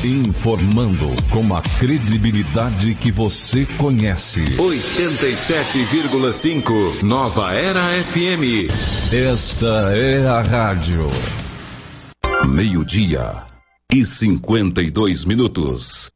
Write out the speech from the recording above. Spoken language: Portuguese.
Informando com a credibilidade que você conhece. 87,5 Nova Era FM. Esta é a rádio. 12:52.